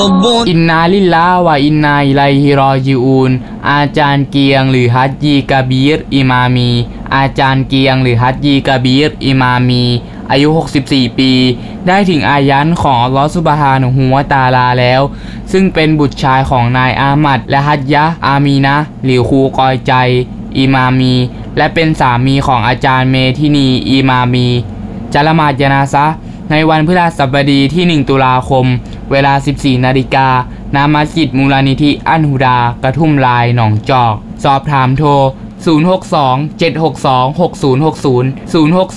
อินนาลิลลาห์วะอินนาอิลัยฮิรอญิอูนอาจารย์เกียงหรือฮัจญีกะบีรอิมามีอาจารย์เกียงหรือฮัจญีกะบีรอิมามีอายุ64ปีได้ถึงอายันของอัลลอฮฺซุบฮานะฮูวะตะอาลาแล้วซึ่งเป็นบุตรชายของนายอามัดและฮัจญะห์อามีนะห์หรือครูกอยใจอิมามีและเป็นสามีของอาจารย์เมทินีอิมามีจะละหมาดญะนาซะห์ในวันพฤหัสบดีที่1ตุลาคมเวลา 14 นาฬิกาณมัสยิดมูลนิธิอันฮุดากระทุ่มลายหนองจอกสอบถามโทร062-762-6060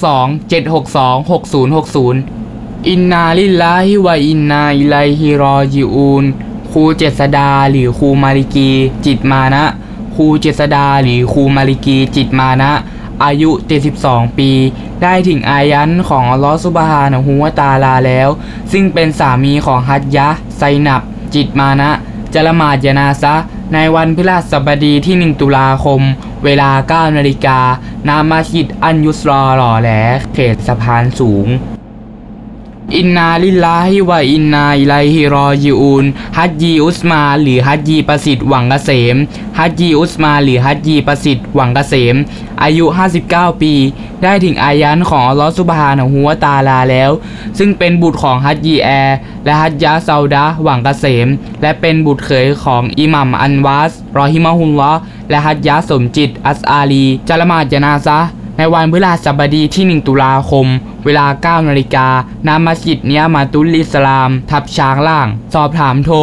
062-762-6060 อินนาลิลลาฮิวะอินนาอิลัยฮิรอญิอูนครูเจษดาหรือครูมาลิกีจิตมานะครูเจษดาหรือครูมาลิกีจิตมานะอายุ72ปีได้ถึงอายันของอัลลอฮฺซุบฮานะฮูวะตะอาลาแล้วซึ่งเป็นสามีของฮัจญะห์ไซนับจิตมานะจะละหมาดญะนาซะห์ในวันพฤหัสบดีที่1ตุลาคมเวลา 9 นาฬิกาณมัสยิดอันยุสรอหล่อแหลเขตสะพานสูงอินนาลิลลาฮิวะอินนาอิลัยฮิรอญิอูนฮัจญีอุสมาหรือฮัจญีประสิทธิ์หวังเกษมฮัจญีอุสมาหรือฮัจญีประสิทธิ์หวังเกษมอายุ59ปีได้ถึงอายันของอัลลอฮฺซุบฮานะฮูวะตะอาลาแล้วซึ่งเป็นบุตรของฮัจญีแอร์และฮัจญะห์ซาอุดะห์หวังเกษมและเป็นบุตรเขยของอิหมัมอันวาสรอฮิมะฮุลลอฮ์และฮัจญะห์สมจิตอัสอาลีจะละหมาดญะนาซะห์ในวันพฤหัสบดีที่1ตุลาคมเวลา 9 นาฬิกาณมัสยิดเนียมาตุลอิสลามทับช้างล่างสอบถามโทร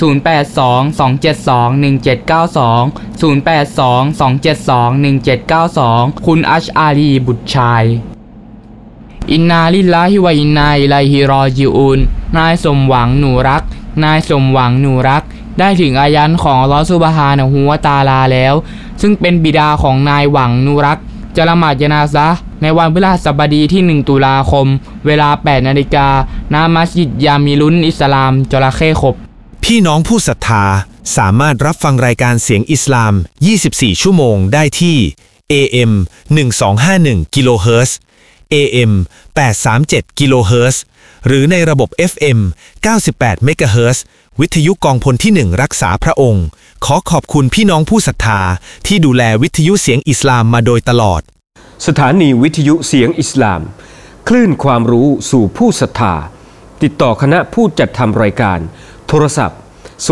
0822721792 คุณอัชอาลีบุตรชายอินนาลิลลาฮิวะอินนาอิลัยฮิรอญิอูนนายสมหวังหนูรักนายสมหวังหนูรักได้ถึงอายันของอัลลอฮฺซุบฮานะฮูวะตะอาลาแล้วซึ่งเป็นบิดาของนายหวังหนูรักจะละหมาดญะนาซะห์ในวันพฤหัสบดีที่1ตุลาคมเวลา 8 นาฬิกาณมัสยิดยามิลุนอิสลามจระเข้ขบพี่น้องผู้ศรัทธาสามารถรับฟังรายการเสียงอิสลาม24ชั่วโมงได้ที่ AM 1251กิโลเฮิรตซ์ AM 837กิโลเฮิรตซ์หรือในระบบ FM 98เมกะเฮิรตซ์วิทยุกองพลที่1รักษาพระองค์ขอขอบคุณพี่น้องผู้ศรัทธาที่ดูแลวิทยุเสียงอิสลามมาโดยตลอดสถานีวิทยุเสียงอิสลามคลื่นความรู้สู่ผู้ศรัทธาติดต่อคณะผู้จัดทำรายการโทรศัพท์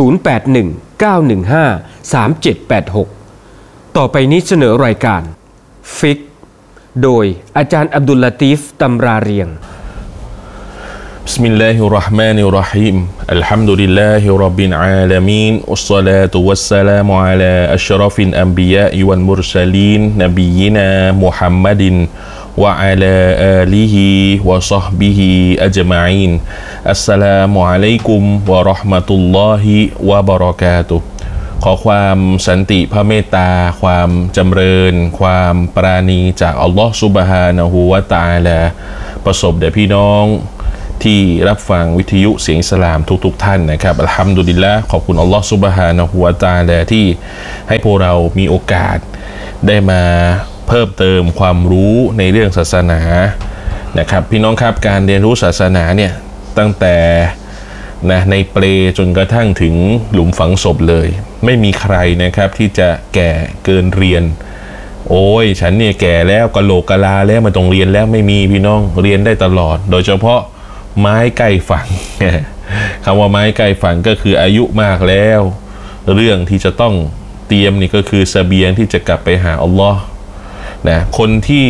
0819153786ต่อไปนี้เสนอรายการฟิกโดยอาจารย์อับดุลลาตีฟตำราเรียง بسم الله الرحمن الرحيم الحمد لله رب العالمين والصلاة والسلام على أشرف الأنبياء والمرسلين نبينا محمد وعلى آله وصحبه أجمعين السلام عليكم ورحمة الله وبركاته ขอความสันติพระเมตตาความจำเริญความปราณีจากอัลลอฮฺซุบฮานะฮูวะตะอาลาประสบแด่พี่น้องที่รับฟังวิทยุเสียงอิสลามทุกท่านนะครับอัลฮัมดุลิลละห์ขอบคุณอัลลอฮฺซุบฮานะฮูวะตะอาลาที่ให้พวกเรามีโอกาสได้มาเพิ่มเติมความรู้ในเรื่องศาสนานะครับพี่น้องครับการเรียนรู้ศาสนาเนี่ยตั้งแต่ในเปลจนกระทั่งถึงหลุมฝังศพเลยไม่มีใครนะครับที่จะแก่เกินเรียนโอ้ยฉันเนี่ยแก่แล้วกะโหลกกะลาแล้วมันต้องเรียนแล้วไม่มีพี่น้องเรียนได้ตลอดโดยเฉพาะไม้ใกล้ฝั่งคำว่าไม้ใกล้ฝั่งก็คืออายุมากแล้วเรื่องที่จะต้องเตรียมนี่ก็คือเสบียงที่จะกลับไปหาอัลลอฮ์นะคนที่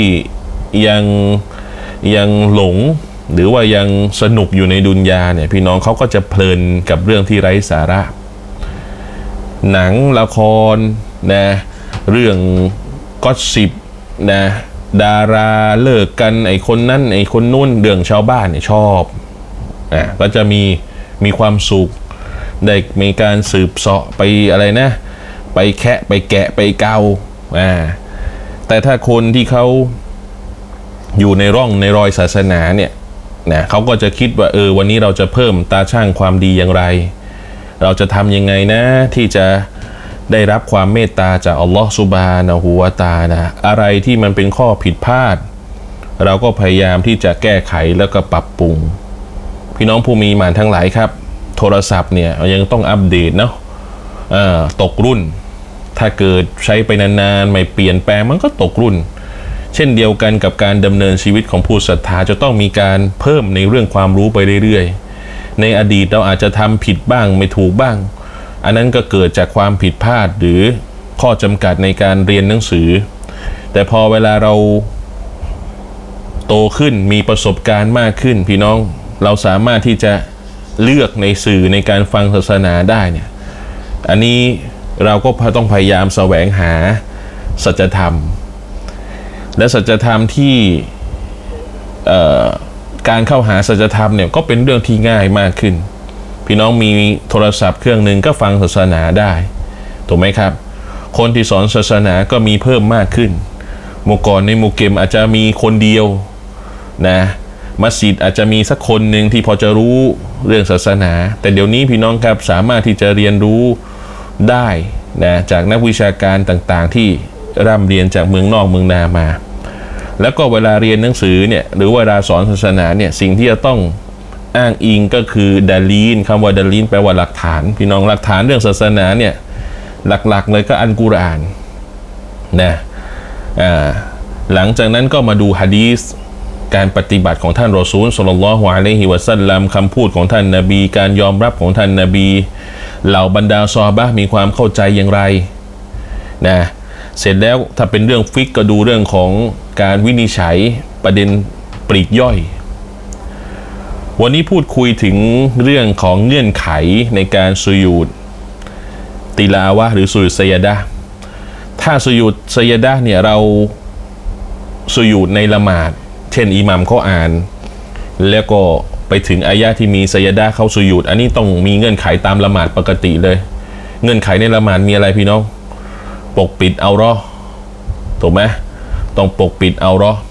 ยังหลงหรือว่ายังสนุกอยู่ในดุนยาเนี่ยพี่น้องเขาก็จะเพลินกับเรื่องที่ไร้สาระหนังละครนะเรื่องก็อสซิปนะดาราเลิกกันไอ้คนนั้นไอ้คนนู้นเรื่องชาวบ้านเนี่ยชอบก็จะมีความสุขได้มีการสืบเสาะไปอะไรนะไปแคะไปแกะไปเกาแต่ถ้าคนที่เขาอยู่ในร่องในรอยศาสนาเนี่ยนะเขาก็จะคิดว่าวันนี้เราจะเพิ่มตาช่างความดีอย่างไรเราจะทำยังไงนะที่จะได้รับความเมตตาจากอัลลอฮฺซุบฮานะฮูวะตะอาลาอะไรที่มันเป็นข้อผิดพลาดเราก็พยายามที่จะแก้ไขแล้วก็ปรับปรุงพี่น้องผู้มีอีหม่านทั้งหลายครับโทรศัพท์เนี่ยยังต้องอัปเดตเนาะตกรุ่นถ้าเกิดใช้ไปนานๆไม่เปลี่ยนแปลงมันก็ตกรุ่นเช่นเดียวกันกับการดำเนินชีวิตของผู้ศรัทธาจะต้องมีการเพิ่มในเรื่องความรู้ไปเรื่อยๆในอดีตเราอาจจะทำผิดบ้างไม่ถูกบ้างอันนั้นก็เกิดจากความผิดพลาดหรือข้อจำกัดในการเรียนหนังสือแต่พอเวลาเราโตขึ้นมีประสบการณ์มากขึ้นพี่น้องเราสามารถที่จะเลือกในสื่อในการฟังศาสนาได้เนี่ยอันนี้เราก็ต้องพยายามแสวงหาสัจธรรมและสัจธรรมที่การเข้าหาสัจธรรมเนี่ยก็เป็นเรื่องที่ง่ายมากขึ้นพี่น้องมีโทรศัพท์เครื่องหนึ่งก็ฟังศาสนาได้ถูกไหมครับคนที่สอนศาสนาก็มีเพิ่มมากขึ้นเมื่อก่อนในหมู่เกมอาจจะมีคนเดียวนะมัสยิดอาจจะมีสักคนหนึ่งที่พอจะรู้เรื่องศาสนาแต่เดี๋ยวนี้พี่น้องครับสามารถที่จะเรียนรู้ได้นะจากนักวิชาการต่างๆที่ร่ำเรียนจากเมืองนอกเมืองนามาแล้วก็เวลาเรียนหนังสือเนี่ยหรือเวลาสอนศาสนาเนี่ยสิ่งที่จะต้องอ้างอิงก็คือดาลีนคำว่าดาลีนแปลว่าหลักฐานพี่น้องหลักฐานเรื่องศาสนาเนี่ยหลักๆเลยก็อัลกุรอานนะหลังจากนั้นก็มาดูหะดีษการปฏิบัติของท่านรอซูลศ็อลลัลลอฮุอะลัยฮิวะซัลลัมคำพูดของท่านนบีการยอมรับของท่านนบีเหล่าบรรดาซอฮาบะห์มีความเข้าใจอย่างไรนะเสร็จแล้วถ้าเป็นเรื่องฟิกก็ดูเรื่องของการวินิจฉัยประเด็นปลีกย่อยวันนี้พูดคุยถึงเรื่องของเงื่อนไขในการสุญูดติลาวะหรือสุญูดซัยยะดะห์ถ้าสุญูดซัยยะดะห์เนี่ยเราสุญูดในละหมาดเช่นอิหมัมเขาอ่านแล้วก็ไปถึงอายะที่มีซัยยะดะห์เข้าสุญูดอันนี้ต้องมีเงื่อนไขตามละหมาดปกติเลยเงื่อนไขในละหมาดมีอะไรพี่น้องปกปิดเอาเราะห์ถูกไหมต้องปกปิดเอาเราะห์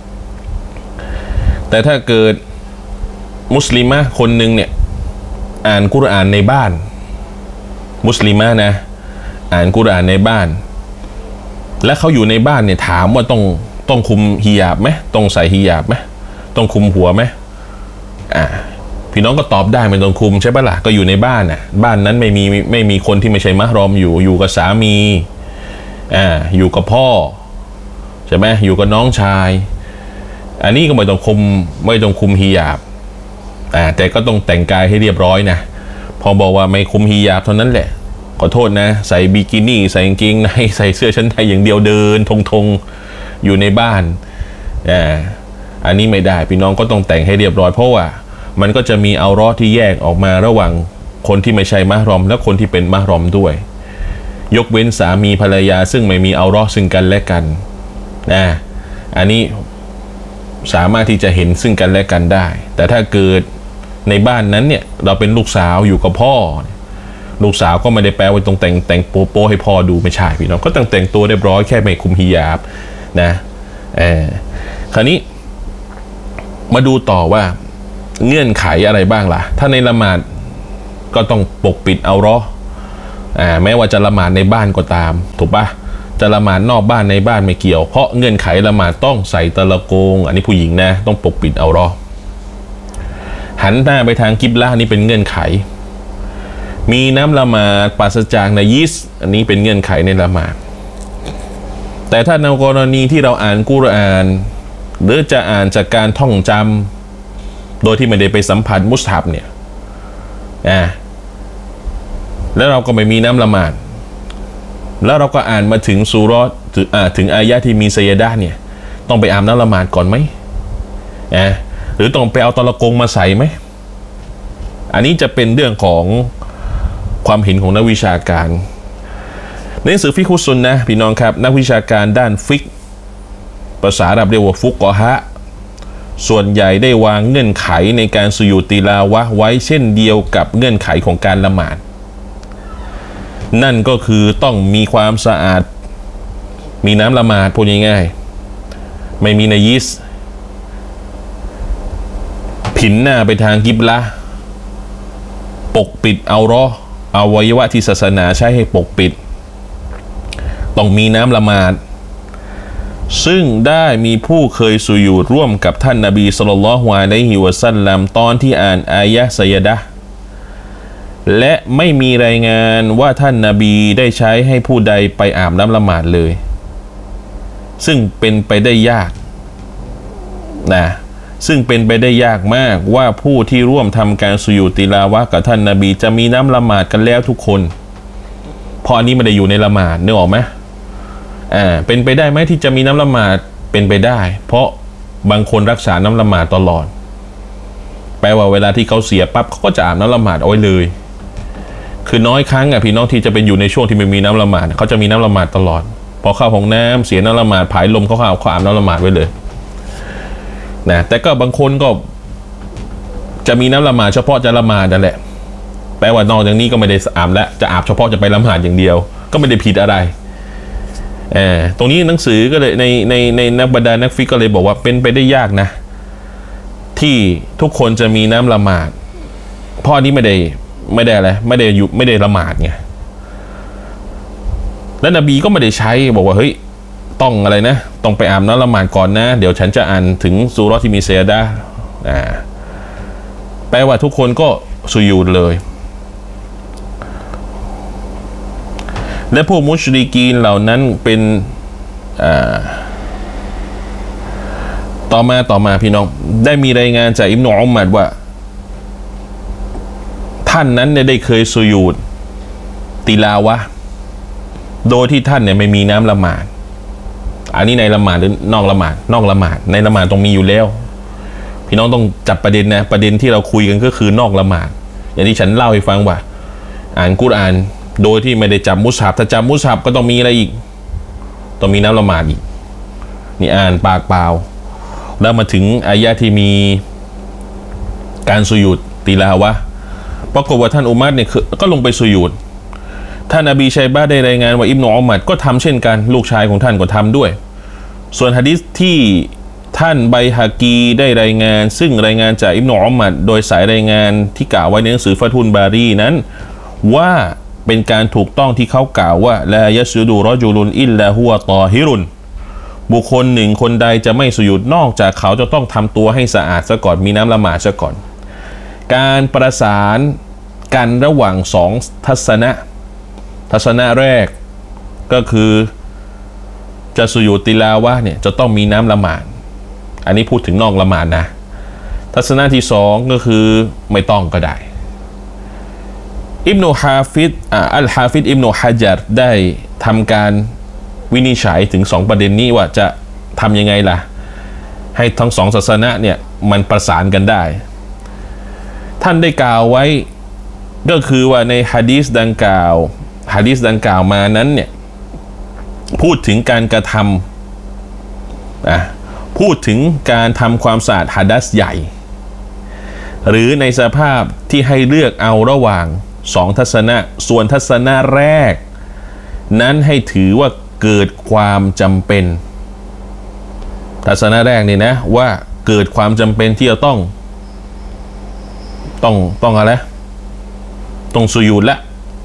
แต่ถ้าเกิดมุสลิมะคนหนึ่งเนี่ยอ่านกุรอานในบ้านมุสลิมะนะอ่านกุรอานในบ้านและเขาอยู่ในบ้านเนี่ยถามว่าต้องคุมฮิญาบไหมต้องใส่ฮิญาบไหมต้องคุมหัวไหมพี่น้องก็ตอบได้ไม่ต้องคุมใช่ปะล่ะก็อยู่ในบ้านน่ะบ้านนั้นไม่มีคนที่ไม่ใช่มะห์รอมอยู่กับสามีอยู่กับพ่อใช่ไหมอยู่กับน้องชายอันนี้ก็ไม่ต้องคุมฮิญาบแต่ก็ต้องแต่งกายให้เรียบร้อยนะพอบอกว่าไม่คุมฮิญาบเท่านั้นแหละขอโทษนะใส่บิกินี่ใส่กางเกงในใส่เสื้อชั้นในอย่างเดียวเดินทงอยู่ในบ้านอันนี้ไม่ได้พี่น้องก็ต้องแต่งให้เรียบร้อยเพราะว่ามันก็จะมีเอาเราะห์ที่แยกออกมาระหว่างคนที่ไม่ใช่มะห์รอมและคนที่เป็นมะห์รอมด้วยยกเว้นสามีภรรยาซึ่งไม่มีเอาเราะห์ซึ่งกันและกันอันนี้สามารถที่จะเห็นซึ่งกันและกันได้แต่ถ้าเกิดในบ้านนั้นเนี่ยเราเป็นลูกสาวอยู่กับพ่อลูกสาวก็ไม่ได้แปลว่าต้องแต่งโป๊ให้พ่อดูไม่ใช่พี่น้องก็ต้องแต่งตัวเรียบร้อยแค่ไม่คุมฮิญาบนะคราวนี้มาดูต่อว่าเงื่อนไขอะไรบ้างล่ะถ้าในละหมาดก็ต้องปกปิดเอาเราะห์แม้ว่าจะละหมาดในบ้านก็ตามถูกปะจะละหมาดนอกบ้านในบ้านไม่เกี่ยวเพราะเงื่อนไขละหมาดต้องใส่ตะละโกงอันนี้ผู้หญิงนะต้องปกปิดเอาเราะห์หันหน้าไปทางกิบละห์นี่เป็นเงื่อนไขมีน้ำละหมาดปราศจากนายิสอันนี้เป็นเงื่อนไขในละหมาดแต่ถ้าในกรณีที่เราอ่านกุรอานหรือจะอ่านจากการท่องจำโดยที่ไม่ได้ไปสัมผัสมุสฮับเนี่ยแล้วเราก็ไม่มีน้ำละหมาดแล้วเราก็อ่านมาถึงซูเราะห์ถึงอายะที่มีซัยยะดะห์เนี่ยต้องไปอาบน้ำละหมาดก่อนไหมหรือต้องไปเอาตะละกงมาใส่ไหมอันนี้จะเป็นเรื่องของความเห็นของนักวิชาการในหนังสือฟิกฮุสซุนนะห์พี่น้องครับนักวิชาการด้านฟิกภาษาอาหรับเรียกว่าฟุกอฮะส่วนใหญ่ได้วางเงื่อนไขในการสุญูดติลาวะห์ไว้เช่นเดียวกับเงื่อนไขของการละหมาดนั่นก็คือต้องมีความสะอาดมีน้ำละหมาดพูดง่ายๆไม่มีนายิสผินหน้าไปทางกิบละห์ปกปิดเอาเราะห์อวัยวะที่ศาสนาใช้ให้ปกปิดต้องมีน้ำละหมาดซึ่งได้มีผู้เคยสุญูดร่วมกับท่านนบีศ็อลลัลลอฮุอะลัยฮิวะซัลลัมตอนที่อ่านอายะห์ซัยยะดะห์และไม่มีรายงานว่าท่านนบีได้ใช้ให้ผู้ใดไปอาบน้ำละหมาดเลยซึ่งเป็นไปได้ยากนะซึ่งเป็นไปได้ยากมากว่าผู้ที่ร่วมทำการสุญูดติลาวะห์กับท่านนบีจะมีน้ำละหมาดกันแล้วทุกคนเพราะอันนี้ไม่ได้อยู่ในละหมาดนึกออกไหมเป็นไปได้ไหมที่จะมีน้ำละหมาดเป็นไปได้เพราะบางคนรักษาน้ำละหมาดตลอดแปลว่าเวลาที่เขาเสียปั๊บเขาก็จะอาบน้ำละหมาดเอาไว้เลยคือน้อยครั้งพี่น้องที่จะเป็นอยู่ในช่วงที่ไม่มีน้ำละหมาดเขาจะมีน้ำละหมาดตลอดพอเข้าห้องน้ำเสียน้ำละหมาดผายลมเขาอาบน้ำละหมาดไว้เลยนะแต่ก็บางคนก็จะมีน้ำละหมาดเฉพาะจะละหมาดนั่นแหละแปลว่านอกจากนี้ก็ไม่ได้อาบแล้วจะอาบเฉพาะจะไปละหมาดอย่างเดียวก็ไม่ได้ผิดอะไรตรงนี้หนังสือก็เลยในนักบรรดานักฟิกก็เลยบอกว่าเป็นไปได้ยากนะที่ทุกคนจะมีน้ำละหมาดเพราะนี้ไม่ได้อะไรไม่ได้ละหมาดไงและนบีก็ไม่ได้ใช้บอกว่าเฮ้ยต้องอะไรนะต้องไปอาบน้ำละหมาดก่อนนะเดี๋ยวฉันจะอ่านถึงซูเราะห์ที่มีเซยดะห์แปลว่าทุกคนก็สุญูดเลยและพวกมุชริกีนเหล่านั้นเป็นต่อมาพี่น้องได้มีรายงานจากอิบนุอุมัรว่าท่านนั้นเนี่ยได้เคยสุญูดติลาวะห์โดยที่ท่านเนี่ยไม่มีน้ำละหมาดอันนี้ในละหมาดหรือนอกละหมาดนอกละหมาดในละหมาดต้องมีอยู่แล้วพี่น้องต้องจับประเด็นนะประเด็นที่เราคุยกันก็คือนอกละหมาดอย่างที่ฉันเล่าให้ฟังว่าอ่านกุรอานโดยที่ไม่ได้จับมุสฮับถ้าจับมุสฮับก็ต้องมีอะไรอีกต้องมีน้ำละหมาดอีกนี่อ่านปากเปล่าแล้วมาถึงอายะที่มีการสุญูดติลาวะห์ปรากฏว่าท่านอุมัรเนี่ยก็ลงไปสุญูดท่านอบีชัยบะห์ได้รายงานว่าอิบนุอุมัรก็ทำเช่นกันลูกชายของท่านก็ทำด้วยส่วนหะดีษที่ท่านไบฮะกีได้รายงานซึ่งรายงานจากอิบนุอุมัรโดยสายรายงานที่กล่าวไว้ในหนังสือฟะทุลบารีนั้นว่าเป็นการถูกต้องที่เขากล่าวว่าลายัสญูดุรอจุลุนอิลลาฮุวะฏอฮิรุนบุคคลหนึ่งคนใดจะไม่สุญูดนอกจากเขาจะต้องทำตัวให้สะอาดซะก่อนมีน้ำละหมาดซะก่อนการประสานกันระหว่างสองทัศนะแรกก็คือจะสุญูดติลาวะห์เนี่ยจะต้องมีน้ำละหมาดอันนี้พูดถึงนอกละหมาดนะทัศนะที่สองก็คือไม่ต้องก็ได้อิบนุฮาฟิดอัลฮาฟิดอิบนุฮะญัรได้ทำการวินิจฉัยถึงสองประเด็นนี้ว่าจะทำยังไงล่ะให้ทั้งสองศาสนะเนี่ยมันประสานกันได้ท่านได้กล่าวไว้ก็คือว่าในหะดีษดังกล่าวมานั้นเนี่ยพูดถึงการกระทำพูดถึงการทำความสะอาดหะดัษใหญ่หรือในสภาพที่ให้เลือกเอาระหว่างสองทัศนะส่วนทัศนะแรกนั้นให้ถือว่าเกิดความจำเป็นทัศนะแรกนี่นะว่าเกิดความจำเป็นที่จะต้องอะไรต้องสุญูดละ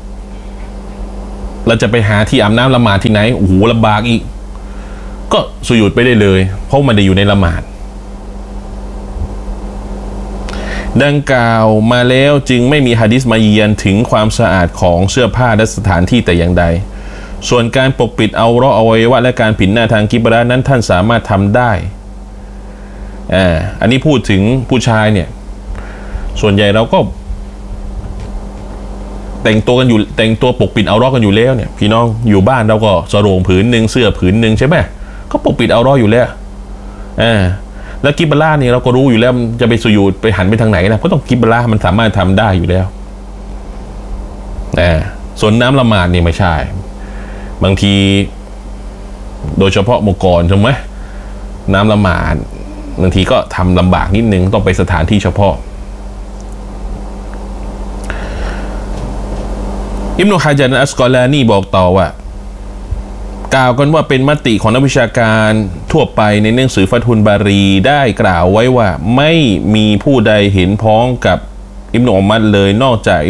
เราจะไปหาที่อาบน้ำละหมาดที่ไหนโอ้โหลำบากอีกก็สุญูดไปได้เลยเพราะมันได้อยู่ในละหมาดดังกล่าวมาแล้วจึงไม่มีหะดีษมายืนยันถึงความสะอาดของเสื้อผ้าและสถานที่แต่อย่างใดส่วนการปกปิดเอาเราะห์อวัยวะและการผินหน้าทางกิบละนั้นท่านสามารถทำได้อันนี้พูดถึงผู้ชายเนี่ยส่วนใหญ่เราก็แต่งตัวปกปิดเอาเราะห์กันอยู่แล้วเนี่ยพี่น้องอยู่บ้านเราก็สโรงผืนนึงเสื้อผืนนึงใช่ไหมก็ปกปิดเอาเราะห์อยู่แล้วแล้วกิบละนี่เราก็รู้อยู่แล้วจะไปสุญูดไปหันไปทางไหนนะก็ต้องกิบละมันสามารถทำได้อยู่แล้วส่วนน้ำละหมาดนี่ไม่ใช่บางทีโดยเฉพาะเมื่อก่อนใช่ไหมน้ำละหมาดบางทีก็ทำลำบากนิดนึงต้องไปสถานที่เฉพาะอิบนุฮะญัรอัสกอลานีบอกต่อว่ากล่าวกันว่าเป็นมติของนักวิชาการทั่วไปในหนังสือฟะทุลบารีได้กล่าวไว้ว่าไม่มีผู้ใดเห็นพ้องกับอิบนุอุมัรเลยนอกจาก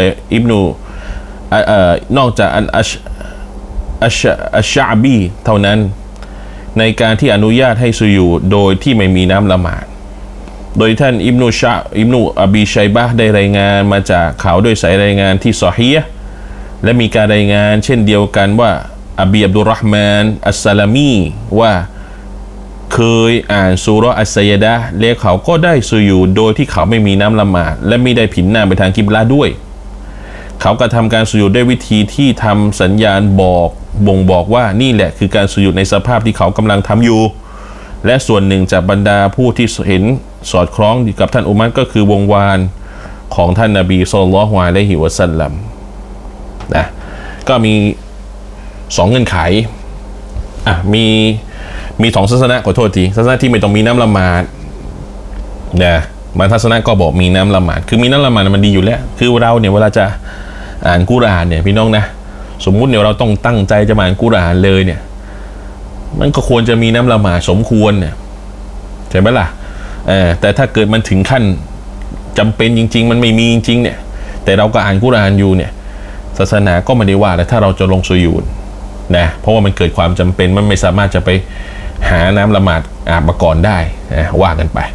นอกจากอัชชะบีเท่านั้นในการที่อนุญาตให้สุญูดโดยที่ไม่มีน้ำละหมาดโดยท่านอิบนุอบีชัยบะห์ได้รายงานมาจากเขาโดยสายรายงานที่ซอฮีฮ์และมีการรายงานเช่นเดียวกันว่าอบีอับดุลเราะห์มานอัสซาลามีว่าเคยอ่านซูเราะห์อัสซัยดะห์และเขาก็ได้สุญูดโดยที่เขาไม่มีน้ำละหมาดและไม่ได้ผินหน้าไปทางกิบละห์ด้วยเขากระทำการสุญูดด้วยวิธีที่ทำสัญญาณบ่งบอกว่านี่แหละคือการสุญูดในสภาพที่เขากำลังทำอยู่และส่วนหนึ่งจากบรรดาผู้ที่เห็นสอดคล้องกับท่านอุมัรก็คือวงวานของท่านนบีศ็อลลัลลอฮุอะลัยฮิวะซัลลัมนะก็มี2เงื่อนไขมี2ศาสนาขอโทษทีศาสนาที่ไม่ต้องมีน้ำละหมาดนะบางศาสนาก็บอกมีน้ำละหมาดคือมีน้ำละหมาดมันดีอยู่แล้วคือเราเนี่ยเวลาจะอ่านกุรอานเนี่ยพี่น้องนะสมมุติเนี่ยเราต้องตั้งใจจะอ่านกุรอานเลยเนี่ยมันก็ควรจะมีน้ำละหมาดสมควรเนี่ยใช่ไหมล่ะแต่ถ้าเกิดมันถึงขั้นจำเป็นจริงๆมันไม่มีจริงๆเนี่ยแต่เราก็อ่านกุรอานอยู่เนี่ยศาสนาก็ไม่ได้ว่าแต่ถ้าเราจะลงสุญูดนะเพราะว่ามันเกิดความจำเป็นมันไม่สามารถจะไปหาน้ำละหมาดอาบมาก่อนได้ว่ากันไป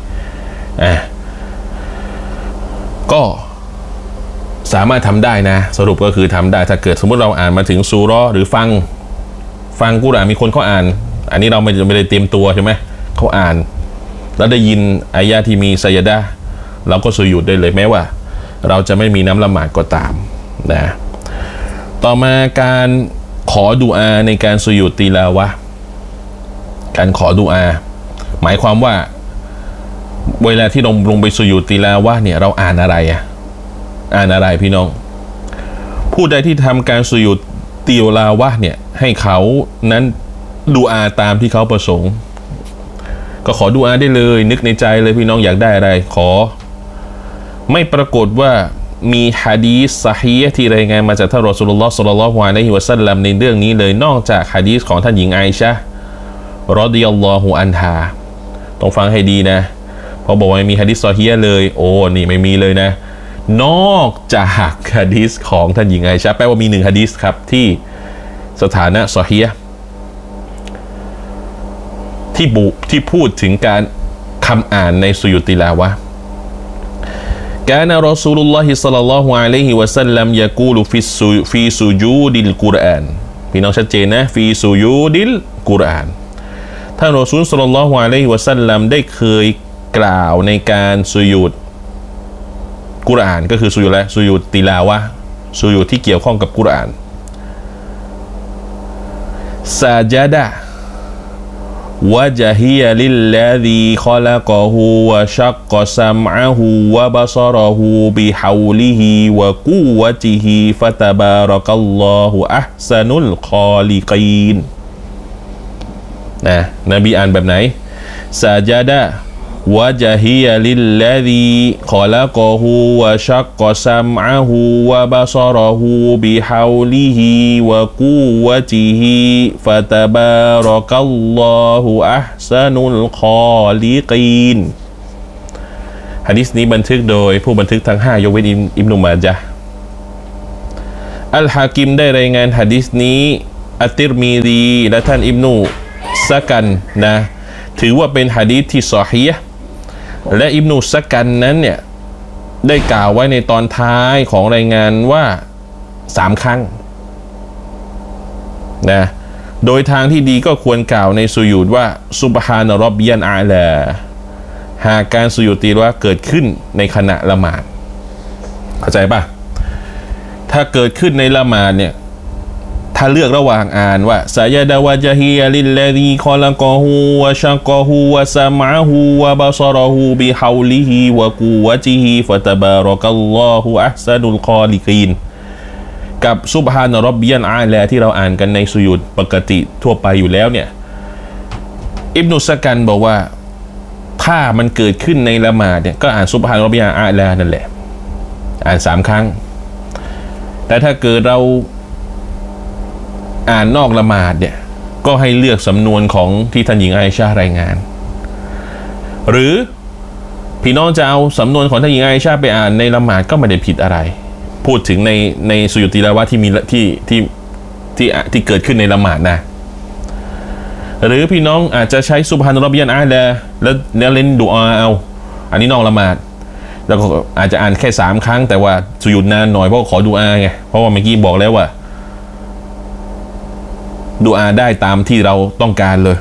ก็สามารถทำได้นะสรุปก็คือทำได้ถ้าเกิดสมมติเราอ่านมาถึงซูเราะห์หรือฟังกุรอานมีคนเขาอ่านอันนี้เราไม่ได้เตรียมตัวใช่ไหมเขาอ่านแล้วได้ยินอายะที่มีซัยดะห์เราก็สุญูดได้เลยแม้ว่าเราจะไม่มีน้ำละหมาดก็ตามนะต่อมาการขอดุอาในการสุญูดติลาวะห์การขอดุอาหมายความว่าเวลาที่ลงไปสุญูดติลาวะห์เนี่ยเราอ่านอะไรอ่านอะไรพี่น้องผู้ใดที่ทำการสุญูดติลาวะห์เนี่ยให้เขานั้นดุอาตามที่เขาประสงค์ก็ขอดุอาได้เลยนึกในใจเลยพี่น้องอยากได้อะไรขอไม่ปรากฏว่ามีหะดีษซอฮีฮ์ที่รายงานมาจากท่านรอซูลุลลอฮ์ศ็อลลัลลอฮุอะลัยฮิวะซัลลัมในเรื่องนี้เลยนอกจากหะดีษของท่านหญิงไอชะห์รอฎิยัลลอฮุอันฮาต้องฟังให้ดีนะเพราะบอกว่าไม่มีหะดีษซอฮีฮ์เลยโอ้นี่ไม่มีเลยนะนอกจากหะดีษของท่านหญิงไอชะห์แปลว่ามี1หะดีษครับที่สถานะซอฮีฮ์ที่พูดถึงการคำอ่านในสุญูดติลาวะห์กานะรอซูลุลลอฮิศ็อลลัลลอฮุอะลัยฮิวะซัลลัมยะกูลุฟีซุญูดิลกุรอานพี่น้องชัดเจนนะฟีซุญูดิลกุรอานท่านรอซูลศ็อลลัลลอฮุอะลัยฮิวะซัลลัมได้เคยกล่าวในการสุญูดกุรอานก็คือสุญูดและสุญูดติลาวะห์สุญูดที่เกี่ยวข้องกับกุรอานซาญะดะวะจฮิยะลิลลซีคอลักะฮูวะชักกะซัมอะฮูวะบะศะเราะฮูบิฮาวลิฮิวะกุวะติฮิฟะตะบารักัลลอฮุอัห์ซะนุลคอลิกีนนะนบีอ่านแบบไหนซาญะดะวะจฮิยะลิลลซีคอลักะฮูวะชักกะซัมอะฮูวะบะศะเราะฮูบิฮาวลิฮิวะกุวะติฮิฟะตะบารักัลลอฮุอัห์ซะนุลคอลิกีนหะดีษนี้บันทึกโดยผู้บันทึกทั้ง5ยกเว้นอิบนุมาญะห์อัลฮากิมได้รายงานหะดีษนี้อัตติรมีซีและท่านอิบนุซะกันนะถือว่าเป็นหะดีษที่ซอฮีฮ์และอิบนุซะกันนั้นเนี่ยได้กล่าวไว้ในตอนท้ายของรายงานว่า3ครั้งนะโดยทางที่ดีก็ควรกล่าวในสุญูดว่าซุบฮานะร็อบบิยัลอาลาหากการสุญูดติลาวะห์เกิดขึ้นในขณะละหมาดเข้าใจป่ะถ้าเกิดขึ้นในละหมาดเนี่ยถ้าเลือกระหว่างอ่านว่าซาญะดะวะจฮิยะลิลลซีคอลักะฮูวะชักกะฮูวะซัมอะฮูวะบะศะเราะฮูบิฮาวลิฮิวะกุวะติฮิฟะตะบารักัลลอฮุอัห์ซะนุลคอลิกีนกับซุบฮานะร็อบบิยัลอาลาที่เราอ่านกันในสุญูดปกติทั่วไปอยู่แล้วเนี่ยอิบนุซะกันบอกว่าถ้ามันเกิดขึ้นในละหมาดเนี่ยก็อ่านซุบฮานะร็อบบิยัลอาลานั่นแหละอ่าน3ครั้งแต่ถ้าเกิดเราอ่านนอกละหมาดเนี่ยก็ให้เลือกสำนวนของที่ท่านหญิงไอชะห์รายงานหรือพี่น้องจะเอาสำนวนของท่านหญิงไอชะห์ไปอ่านในละหมาดก็ไม่ได้ผิดอะไรพูดถึงในสุญูดติลาวะห์ที่มีที่เกิดขึ้นในละหมาดนะหรือพี่น้องอาจจะใช้ซุบฮานะร็อบบิยัลอาลาแล้วเล่นดุอาเอาอันนี้นอกละหมาดแล้วก็อาจจะอ่านแค่3 ครั้งแต่ว่าสุญูดนานหน่อยเพราะขอดุอาไงเพราะว่าเมื่อกี้บอกแล้วว่าดุอาได้ตามที่เราต้องการเลย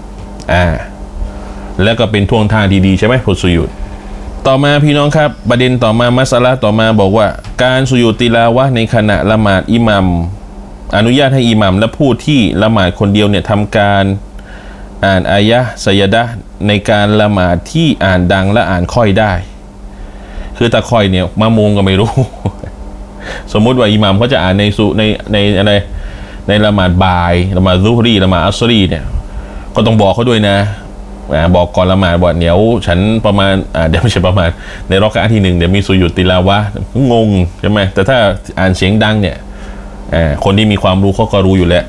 แล้วก็เป็นท่วงท่าดีๆใช่ไหมพอสุญูดต่อมาพี่น้องครับประเด็นต่อมามัสละต่อมาบอกว่าการสุญูดติลาวะห์ในขณะละหมาดอิหมัมอนุญาตให้อิหมัมและผู้ที่ละหมาดคนเดียวเนี่ยทำการอ่านอายะห์ซะญะดะห์ในการละหมาดที่อ่านดังและอ่านค่อยได้คือตะค่อยเนี่ยมะมุงก็ไม่รู้ สมมุติว่าอิหมัมเขาจะอ่านในอะไรในละหมาดบ่ายละหมาดซุฮรีละหมาดอัสรีเนี่ยก็ต้องบอกเขาด้วยนะบอกก่อนละหมาดว่าเดี๋ยวฉันประมาณเดี๋ยวไม่ใช่ประมาณในรอกะอะห์ที่1เดี๋ยวมีสุญูดติลาวะห์งงใช่ไหมแต่ถ้าอ่านเสียงดังเนี่ยคนที่มีความรู้เขาก็รู้อยู่แล้ว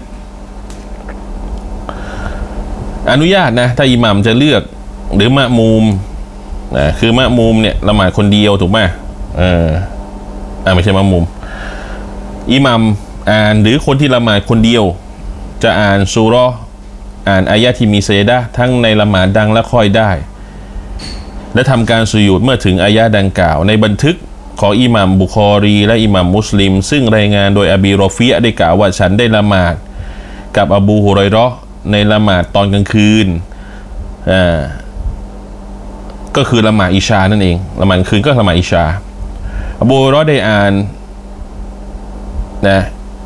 อนุญาตนะถ้าอิหมัมจะเลือกหรือมะมูมคือมะมูมเนี่ยละหมาดคนเดียวถูกไหมไม่ใช่มะมูมอิหมัมอ่านหรือคนที่ละหมาดคนเดียวจะอ่านซูเราะห์อ่านอายะที่มีซะญะดะห์ทั้งในละหมาดดังและค่อยได้และทำการสุญูดเมื่อถึงอายะดังกล่าวในบันทึกของอิหม่ามบุคอรีและอิหม่ามมุสลิมซึ่งรายงานโดยอบีรอฟีอะห์ได้กล่าวว่าฉันได้ละหมาดกับอบูฮุรอยเราะห์ในละหมาดตอนกลางคืนก็คือละหมาดอิชานั่นเองละหมาดคืนก็ละหมาดอิชาอบูฮุรอยเราะห์ได้อ่านนะ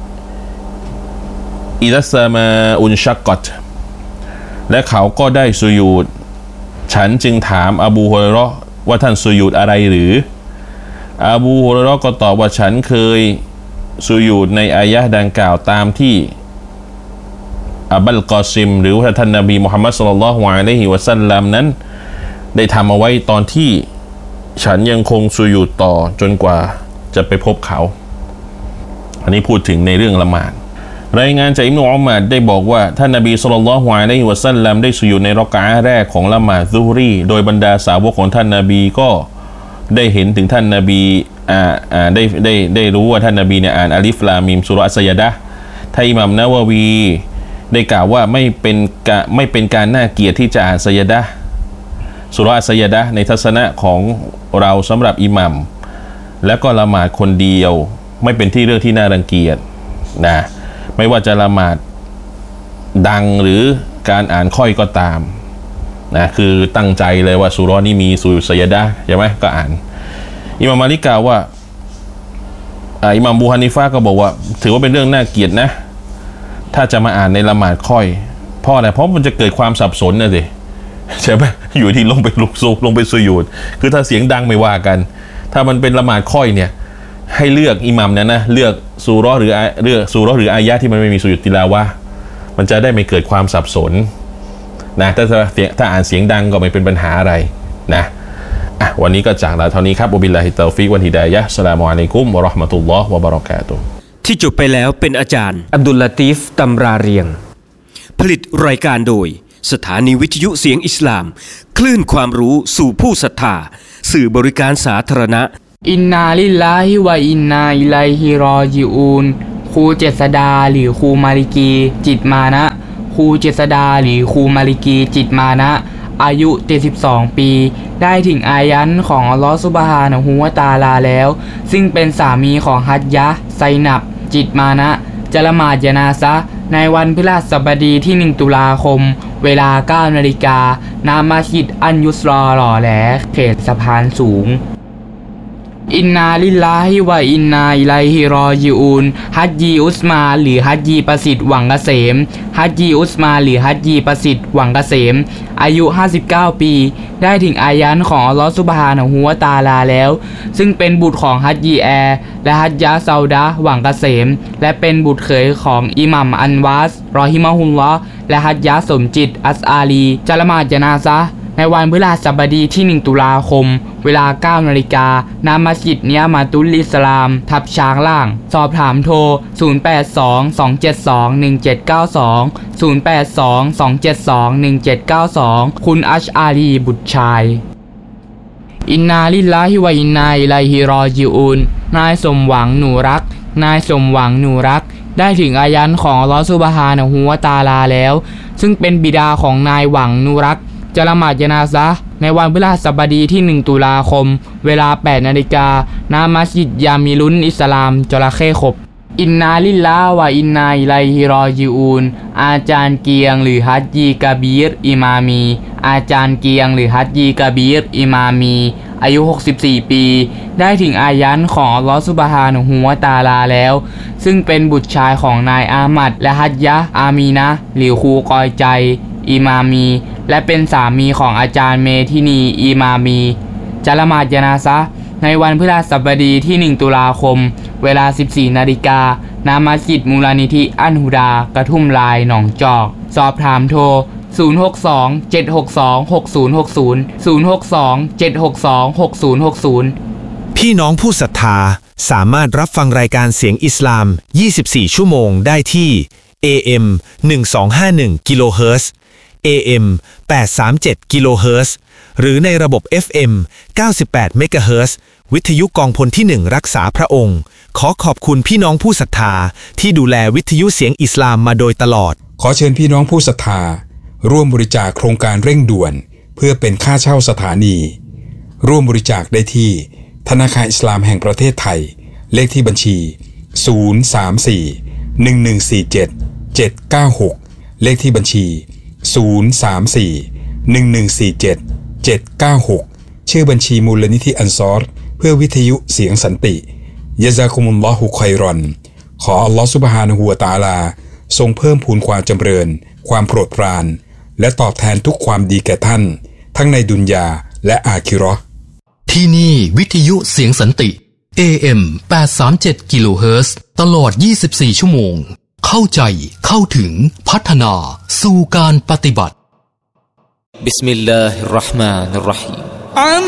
อิซัสซามาอุนชักกัตและเขาก็ได้สุญูดฉันจึงถามอบูฮุรอยเราะห์ว่าท่านสุญูดอะไรหรืออบูฮุรอยเราะห์ก็ตอบว่าฉันเคยสุญูดในอายะห์ดังกล่าวตามที่อับัลกอซิมหรือว่าท่านนบีมุฮัมมัดศ็อลลัลลอฮุอะลัยฮิวะซัลลัมนั้นได้ทำเอาไว้ตอนที่ฉันยังคงสุญูดต่อจนกว่าจะไปพบเขาอันนี้พูดถึงในเรื่องละหมาดรายงานจากอิบนุอุมัรได้บอกว่าท่านนบีศ็อลลัลลอฮุอะลัยฮิวะซัลลัมได้สุญูดในรอกะอะห์แรกของละหมาดซุฮรีโดยบรรดาสาวกของท่านนบีก็ได้เห็นถึงท่านนบีได้รู้ว่าท่านนบีเนี่ยอ่านอาลิฟลามิมซูเราะห์อัสซะญะดะห์ท่านอิหม่ามนะวะวีได้กล่าวว่าไม่เป็นการน่าเกียรติที่จะอ่านซะญะดะห์ซูเราะห์อัสซะญะดะห์ในทัศนะของเราสำหรับอิหมัมและก็ละหมาดคนเดียวไม่เป็นที่เรื่องที่น่ารังเกียจนะไม่ว่าจะละหมาดดังหรือการอ่านค่อยก็ตามนะคือตั้งใจเลยว่าซูเราะห์นี้มีสุญูดซะญะดะห์ใช่ไหมก็อ่านอิหม่ามมาลิกกล่าวว่าอิหม่ามบูฮานิฟะห์ก็บอกว่าถือว่าเป็นเรื่องน่าเกลียดนะถ้าจะมาอ่านในละหมาดค่อยเพราะอะไรเพราะมันจะเกิดความสับสนนะสิใช่ไหมอยู่ที่ลงไปสุญูดคือถ้าเสียงดังไม่ว่ากันถ้ามันเป็นละหมาดค่อยเนี่ยให้เลือกอิหมัมนะเลือกซูเราะห์หรืออายะที่มันไม่มีสุญูดติลาวะห์มันจะได้ไม่เกิดความสับสนนะถ้าอ่านเสียงดังก็ไม่เป็นปัญหาอะไรนะวันนี้ก็จากลาเท่านี้ครับวะบิลลาฮิตตอฟิกวันฮิดายะฮ์อัสสลามุอะลัยกุมวะเราะห์มะตุลลอฮ์วะบะเราะกาตุฮ์ที่จบไปแล้วเป็นอาจารย์อับดุลลาตีฟตำราเรียงผลิตรายการโดยสถานีวิทยุเสียงอิสลามคลื่นความรู้สู่ผู้ศรัทธาสื่อบริการสาธารณะอินนาลิลลาฮิวะอินนาอิลัยฮิรอญิอูนครูเจษดาหรือครูมาลิกีจิตมานะครูเจษดาหรือครูมาลิกีจิตมานะอายุ72ปีได้ถึงอายันของอัลลอฮฺซุบฮานะฮูวะตะอาลาแล้วซึ่งเป็นสามีของฮัจญะห์ไซนับจิตมานะจะละหมาดญะนาซะห์ในวันพฤหัสบดีที่1ตุลาคมเวลา 9 นาฬิกาณมัสยิดอันยุสรอหล่อแหลเขตสะพานสูงอินนาลิลลาฮิวะอินนาอิลัยฮิรอญิอูนฮัจญีอุสมานหรือฮัจญีประสิทธิ์หวังเกษมฮัจญีอุสมานหรือฮัจญีประสิทธิ์หวังเกษมอายุ59ปีได้ถึงอายันของอัลลอฮฺซุบฮานะฮูวะตะอาลาแล้วซึ่งเป็นบุตรของฮัจญีแอร์และฮัจญะห์ซาดะห์หวังเกษมและเป็นบุตรเขยของอิหมัมอันวาสรอฮิมะฮุลลอฮ์และฮัจญะห์สมจิตอัสอาลีจะละหมาดญะนาซะห์ในวันพฤหัสบดีที่1ตุลาคมเวลา 9 นาฬิกาณมัสยิดเนียมาตุลอิสลามทับช้างล่างสอบถามโทร0822721792 0822721792คุณอัชอาลีบุตรชายอินนาลิลลาฮิวะอินนาอิลัยฮิรอญิอูนนายสมหวังหนูรักได้ถึงอายันของอัลเลาะห์ซุบฮานะฮูวะตะอาลาแล้วซึ่งเป็นบิดาของนายหวังหนูรักจะละหมาดญะนาซะห์ในวันพฤหัสบดีที่1ตุลาคมเวลา 8 นาฬิกาณมัสยิดยามิลุนอิสลามจระเข้ขบอินนาลิลลาห์วะอินนาอิลัยฮิรอญิอูนอาจารย์เกียงหรือฮัจญีกะบีรอิมามีอาจารย์เกียงหรือฮัจญีกะบีรอิมามีอายุ64ปีได้ถึงอายันของอัลลอฮฺซุบฮานะฮูวะตะอาลาแล้วซึ่งเป็นบุตรชายของนายอามัดและฮัจญะอามีนะหรือครูกอยใจอิมามีและเป็นสามีของอาจารย์เมทินีอิมามีจะละหมาดญะนาซะห์ในวันพฤหัสบดีที่1ตุลาคมเวลา 14 นาฬิกาณมัสยิดมูลนิธิอันฮุดากระทุ่มลายหนองจอกสอบถามโทร062 762 6060 062 762 6060 พี่น้องผู้ศรัทธาสามารถรับฟังรายการเสียงอิสลาม 24 ชั่วโมงได้ที่ AM 1251 กิโลเฮิรตซ์ AM 837 กิโลเฮิรตซ์หรือในระบบ FM 98 เมกะเฮิรตซ์วิทยุกองพลที่ 1 รักษาพระองค์ขอขอบคุณพี่น้องผู้ศรัทธาที่ดูแลวิทยุเสียงอิสลามมาโดยตลอดขอเชิญพี่น้องผู้ศรัทธาร่วมบริจาคโครงการเร่งด่วนเพื่อเป็นค่าเช่าสถานีร่วมบริจาคได้ที่ธนาคารอิสลามแห่งประเทศไทยเลขที่บัญชี034 1147 796เลขที่บัญชี034 1147 796ชื่อบัญชีมูลนิธิอันซอรเพื่อวิทยุเสียงสันติยะซากุมุลลอฮุค็อยรอนขออัลลอฮฺซุบฮานะฮูวะตะอาลาทรงเพิ่มพูนความจำเริญความโปรดปรานและตอบแทนทุกความดีแก่ท่านทั้งในดุนยาและอาคิเราะห์ที่นี่วิทยุเสียงสันติ AM 837 กิโลเฮิรตซ์ตลอด 24 ชั่วโมงเข้าใจเข้าถึงพัฒนาสู่การปฏิบัติบิสมิลลาฮิรเราะห์มานิรเราะฮีม